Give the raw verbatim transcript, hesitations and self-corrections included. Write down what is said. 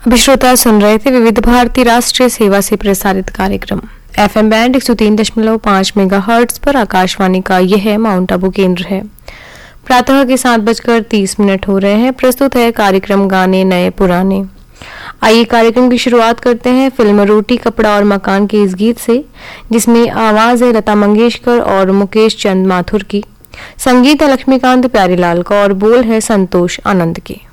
अभी श्रोता सुन रहे थे विविध भारती राष्ट्रीय सेवा से प्रसारित कार्यक्रम एफएम बैंड एक सौ तीन दशमलव पाँच मेगाहर्ट्ज पर आकाशवाणी का यह माउंट आबू केंद्र है। प्रातः के सात बजकर तीस मिनट हो रहे हैं। प्रस्तुत है कार्यक्रम गाने नए पुराने। आइए कार्यक्रम की शुरुआत करते हैं फिल्म रोटी कपड़ा और मकान के इस गीत से, जिसमें आवाज है लता मंगेशकर और मुकेश चंद माथुर की, संगीत है लक्ष्मीकांत प्यारीलाल का और बोल है संतोष आनंद के।